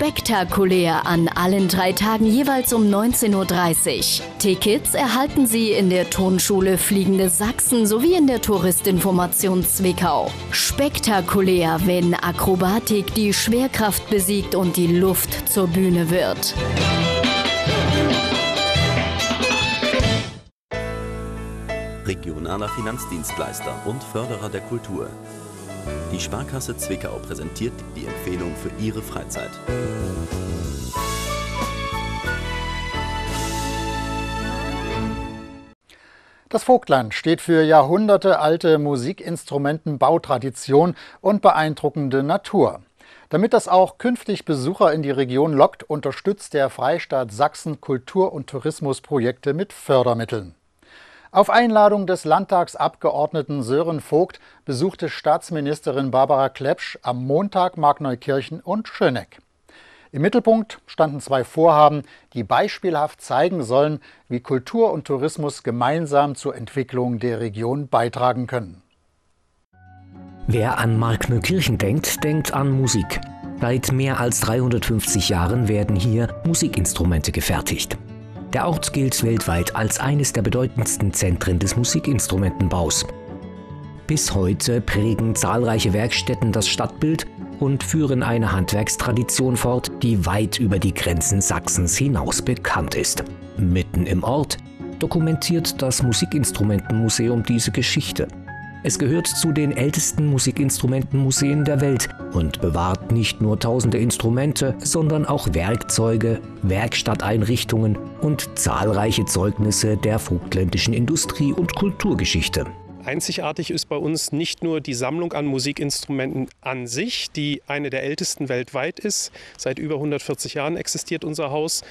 Spektakulär an allen 3 Tagen jeweils um 19:30 Uhr. Tickets erhalten Sie in der Turnschule Fliegende Sachsen sowie in der Touristinformation Zwickau. Spektakulär, wenn Akrobatik die Schwerkraft besiegt und die Luft zur Bühne wird. Regionaler Finanzdienstleister und Förderer der Kultur. Die Sparkasse Zwickau präsentiert die Empfehlung für Ihre Freizeit. Das Vogtland steht für jahrhundertealte Musikinstrumentenbautradition und beeindruckende Natur. Damit das auch künftig Besucher in die Region lockt, unterstützt der Freistaat Sachsen Kultur- und Tourismusprojekte mit Fördermitteln. Auf Einladung des Landtagsabgeordneten Sören Vogt besuchte Staatsministerin Barbara Klepsch am Montag Markneukirchen und Schöneck. Im Mittelpunkt standen 2 Vorhaben, die beispielhaft zeigen sollen, wie Kultur und Tourismus gemeinsam zur Entwicklung der Region beitragen können. Wer an Markneukirchen denkt, denkt an Musik. Seit mehr als 350 Jahren werden hier Musikinstrumente gefertigt. Der Ort gilt weltweit als eines der bedeutendsten Zentren des Musikinstrumentenbaus. Bis heute prägen zahlreiche Werkstätten das Stadtbild und führen eine Handwerkstradition fort, die weit über die Grenzen Sachsens hinaus bekannt ist. Mitten im Ort dokumentiert das Musikinstrumentenmuseum diese Geschichte. Es gehört zu den ältesten Musikinstrumentenmuseen der Welt und bewahrt nicht nur tausende Instrumente, sondern auch Werkzeuge, Werkstatteinrichtungen und zahlreiche Zeugnisse der vogtländischen Industrie- und Kulturgeschichte. Einzigartig ist bei uns nicht nur die Sammlung an Musikinstrumenten an sich, die eine der ältesten weltweit ist. Seit über 140 Jahren existiert unser Haus.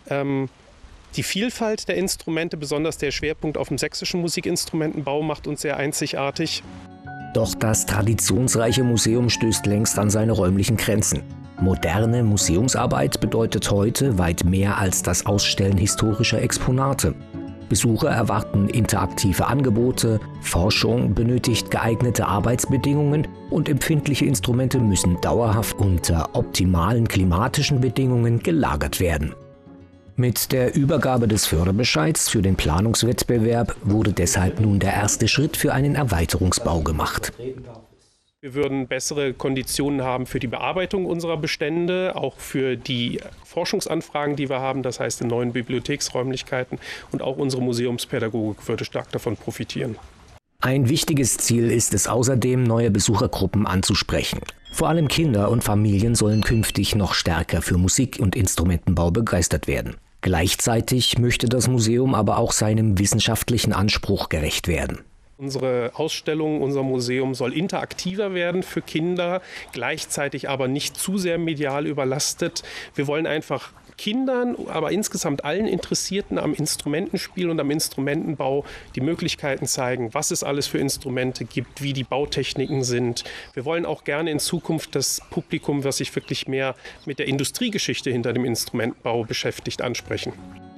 Die Vielfalt der Instrumente, besonders der Schwerpunkt auf dem sächsischen Musikinstrumentenbau, macht uns sehr einzigartig. Doch das traditionsreiche Museum stößt längst an seine räumlichen Grenzen. Moderne Museumsarbeit bedeutet heute weit mehr als das Ausstellen historischer Exponate. Besucher erwarten interaktive Angebote, Forschung benötigt geeignete Arbeitsbedingungen und empfindliche Instrumente müssen dauerhaft unter optimalen klimatischen Bedingungen gelagert werden. Mit der Übergabe des Förderbescheids für den Planungswettbewerb wurde deshalb nun der erste Schritt für einen Erweiterungsbau gemacht. Wir würden bessere Konditionen haben für die Bearbeitung unserer Bestände, auch für die Forschungsanfragen, die wir haben, das heißt in neuen Bibliotheksräumlichkeiten, und auch unsere Museumspädagogik würde stark davon profitieren. Ein wichtiges Ziel ist es außerdem, neue Besuchergruppen anzusprechen. Vor allem Kinder und Familien sollen künftig noch stärker für Musik- und Instrumentenbau begeistert werden. Gleichzeitig möchte das Museum aber auch seinem wissenschaftlichen Anspruch gerecht werden. Unsere Ausstellung, unser Museum soll interaktiver werden für Kinder, gleichzeitig aber nicht zu sehr medial überlastet. Wir wollen einfach Kindern, aber insgesamt allen Interessierten am Instrumentenspiel und am Instrumentenbau die Möglichkeiten zeigen, was es alles für Instrumente gibt, wie die Bautechniken sind. Wir wollen auch gerne in Zukunft das Publikum, was sich wirklich mehr mit der Industriegeschichte hinter dem Instrumentenbau beschäftigt, ansprechen.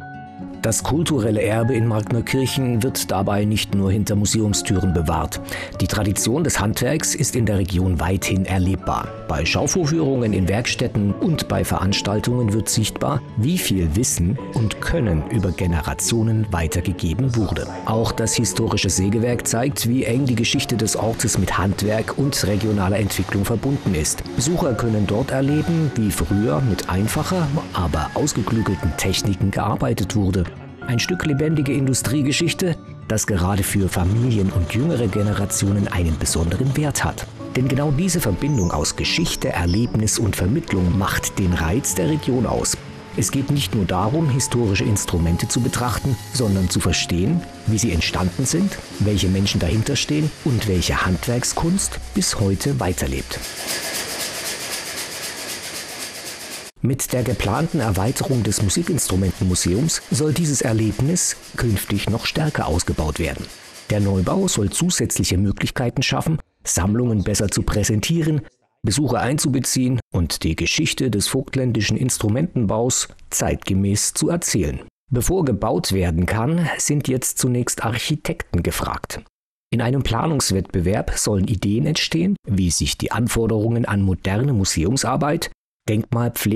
Das kulturelle Erbe in Markneukirchen wird dabei nicht nur hinter Museumstüren bewahrt. Die Tradition des Handwerks ist in der Region weithin erlebbar. Bei Schauvorführungen in Werkstätten und bei Veranstaltungen wird sichtbar, wie viel Wissen und Können über Generationen weitergegeben wurde. Auch das historische Sägewerk zeigt, wie eng die Geschichte des Ortes mit Handwerk und regionaler Entwicklung verbunden ist. Besucher können dort erleben, wie früher mit einfacher, aber ausgeklügelten Techniken gearbeitet wurde. Ein Stück lebendige Industriegeschichte, das gerade für Familien und jüngere Generationen einen besonderen Wert hat. Denn genau diese Verbindung aus Geschichte, Erlebnis und Vermittlung macht den Reiz der Region aus. Es geht nicht nur darum, historische Instrumente zu betrachten, sondern zu verstehen, wie sie entstanden sind, welche Menschen dahinter stehen und welche Handwerkskunst bis heute weiterlebt. Mit der geplanten Erweiterung des Musikinstrumentenmuseums soll dieses Erlebnis künftig noch stärker ausgebaut werden. Der Neubau soll zusätzliche Möglichkeiten schaffen, Sammlungen besser zu präsentieren, Besucher einzubeziehen und die Geschichte des vogtländischen Instrumentenbaus zeitgemäß zu erzählen. Bevor gebaut werden kann, sind jetzt zunächst Architekten gefragt. In einem Planungswettbewerb sollen Ideen entstehen, wie sich die Anforderungen an moderne Museumsarbeit, Denkmalpflege